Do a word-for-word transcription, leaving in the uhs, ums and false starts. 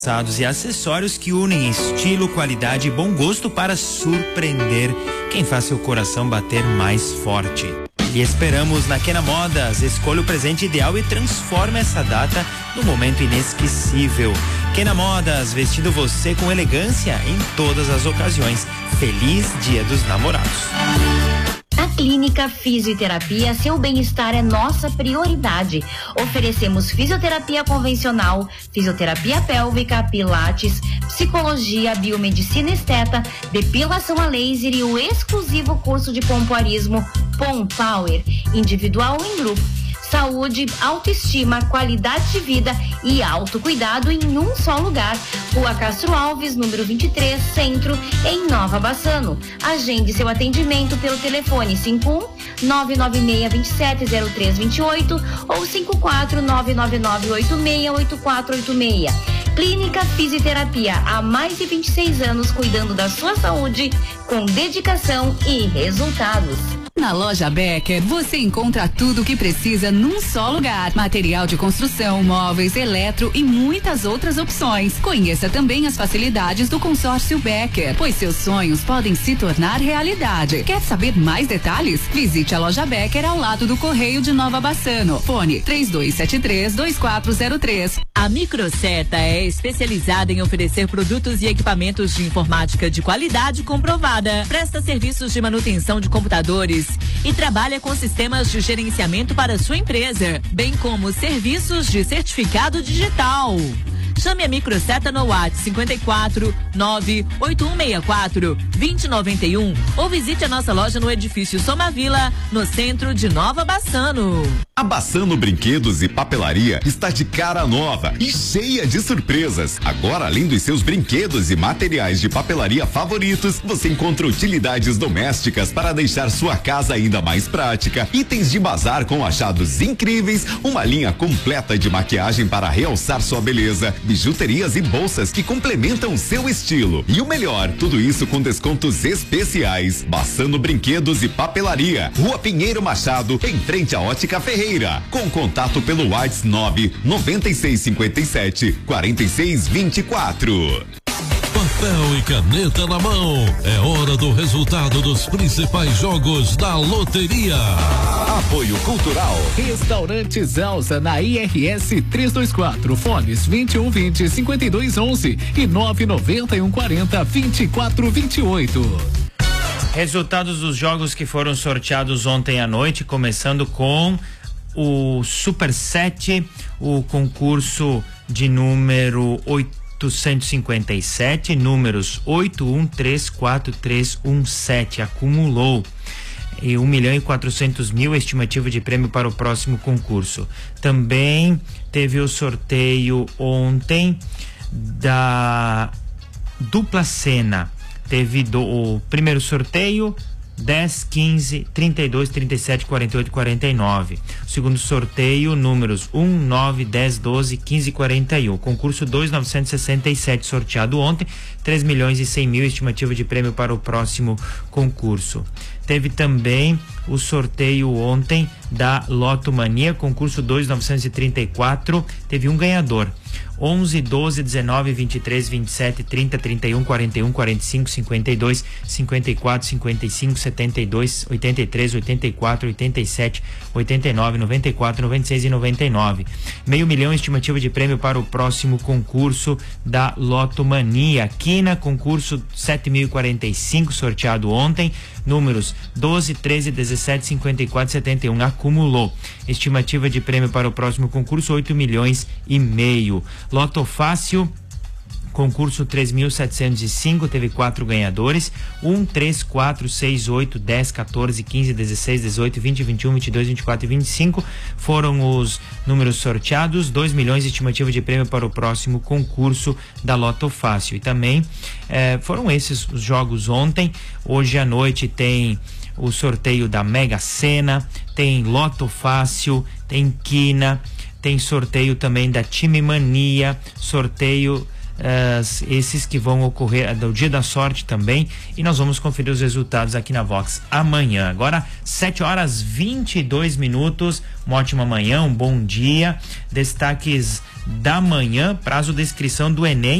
E acessórios que unem estilo, qualidade e bom gosto para surpreender quem faz seu coração bater mais forte. E esperamos na Quena Modas. Escolha o presente ideal e transforme essa data num momento inesquecível. Quena Modas, vestindo você com elegância em todas as ocasiões. Feliz Dia dos Namorados. Na Clínica Fisioterapia, seu bem-estar é nossa prioridade. Oferecemos fisioterapia convencional, fisioterapia pélvica, pilates, psicologia, biomedicina esteta, depilação a laser e o exclusivo curso de pompoarismo Pom Power, individual ou em grupo. Saúde, autoestima, qualidade de vida e autocuidado em um só lugar. Rua Castro Alves, número vinte e três, Centro, em Nova Bassano. Agende seu atendimento pelo telefone cinco um nove nove seis dois sete zero três dois oito ou cinco quatro nove nove nove oito seis oito quatro oito seis. Clínica Fisioterapia, há mais de vinte e seis anos cuidando da sua saúde com dedicação e resultados. Na Loja Becker, você encontra tudo o que precisa num só lugar. Material de construção, móveis, eletro e muitas outras opções. Conheça também as facilidades do consórcio Becker, pois seus sonhos podem se tornar realidade. Quer saber mais detalhes? Visite a Loja Becker ao lado do Correio de Nova Bassano. Fone três dois sete três, dois quatro zero três. A Microseta é especializada em oferecer produtos e equipamentos de informática de qualidade comprovada. Presta serviços de manutenção de computadores e trabalha com sistemas de gerenciamento para sua empresa, bem como serviços de certificado digital. Chame a Microseta no WhatsApp cinquenta e quatro nove oito um seis quatro dois zero nove um ou visite a nossa loja no edifício Somavila, no centro de Nova Bassano. A Bassano Brinquedos e Papelaria está de cara nova e cheia de surpresas. Agora, além dos seus brinquedos e materiais de papelaria favoritos, você encontra utilidades domésticas para deixar sua casa ainda mais prática, itens de bazar com achados incríveis, uma linha completa de maquiagem para realçar sua beleza, bijuterias e bolsas que complementam seu estilo. E o melhor, tudo isso com descontos especiais. Bassano Brinquedos e Papelaria, Rua Pinheiro Machado, em frente à Ótica Ferreira. Com contato pelo WhatsApp nove nove seis cinco sete quatro seis dois quatro. Papel e caneta na mão. É hora do resultado dos principais jogos da loteria. Apoio Cultural. Restaurante Zelsa na I R S trezentos e vinte e quatro. Fones vinte e um vinte, cinquenta e dois onze e nove noventa e um quarenta, vinte e quatro vinte e oito. Resultados dos jogos que foram sorteados ontem à noite, começando com o Super sete, o concurso de número oitocentos e cinquenta e sete, números oito um três quatro três um sete, acumulou e um milhão e quatrocentos mil estimativa de prêmio para o próximo concurso. Também teve o sorteio ontem da dupla cena. Teve do, o primeiro sorteio dez, quinze, trinta e dois, trinta e sete, quarenta e oito, quarenta e nove. O segundo sorteio, números um, nove, dez, doze, quinze e quarenta e um. Concurso dois mil novecentos e sessenta e sete, sorteado ontem, três milhões e cem mil estimativa de prêmio para o próximo concurso. Teve também o sorteio ontem da Loto Mania, concurso dois mil novecentos e trinta e quatro, teve um ganhador. onze, doze, dezenove, vinte e três, vinte e sete, trinta, trinta e um, quarenta e um, quarenta e cinco, cinquenta e dois, cinquenta e quatro, cinquenta e cinco, setenta e dois, oitenta e três, oitenta e quatro, oitenta e sete, oitenta e nove, noventa e quatro, noventa e seis e noventa e nove. Meio milhão estimativa de prêmio para o próximo concurso da Loto Mania. Quina, concurso sete mil e quarenta e cinco, sorteado ontem, números doze, treze, dezessete, cinquenta e quatro, setenta e um, acumulou. Estimativa de prêmio para o próximo concurso, oito milhões e meio. Loto Fácil, concurso três mil setecentos e cinco, teve quatro ganhadores, um, três, quatro, seis, oito, dez, quatorze, quinze, dezesseis, dezoito, vinte, vinte e um, vinte e dois, vinte e quatro e vinte e cinco foram os números sorteados, dois milhões de estimativa de prêmio para o próximo concurso da Loto Fácil. E também eh, foram esses os jogos ontem. Hoje à noite tem o sorteio da Mega Sena, tem Loto Fácil, tem Quina, tem sorteio também da Time Mania, sorteio uh, esses que vão ocorrer do Dia da Sorte também, e nós vamos conferir os resultados aqui na Vox amanhã. Agora, sete horas vinte e dois minutos, uma ótima manhã, um bom dia. Destaques da manhã: prazo de inscrição do Enem